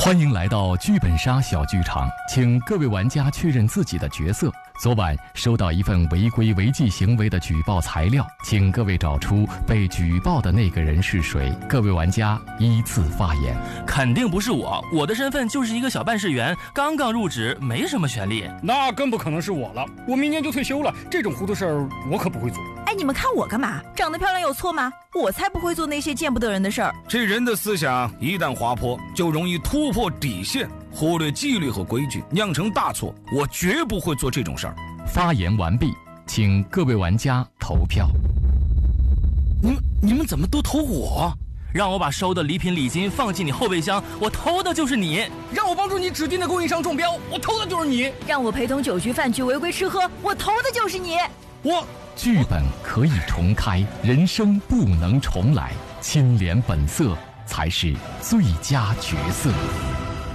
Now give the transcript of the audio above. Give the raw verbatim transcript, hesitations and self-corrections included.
欢迎来到剧本杀小剧场，请各位玩家确认自己的角色。昨晚收到一份违规违纪行为的举报材料，请各位找出被举报的那个人是谁。各位玩家依次发言。 肯定不是我，我的身份就是一个小办事员，刚刚入职，没什么权利。 那更不可能是我了，我明年就退休了，这种糊涂事儿我可不会做。 哎，你们看我干嘛？长得漂亮有错吗？我才不会做那些见不得人的事儿。 这人的思想一旦滑坡，就容易突破底线，忽略纪律和规矩，酿成大错。我绝不会做这种事儿。 发言完毕，请各位玩家投票。 你们你们怎么都投我？ 让我把收的礼品礼金放进你后备箱，我投的就是你。 让我帮助你指定的供应商中标，我投的就是你。 让我陪同酒局饭局违规吃喝，我投的就是你。 我剧本可以重开，人生不能重来，清廉本色才是最佳角色。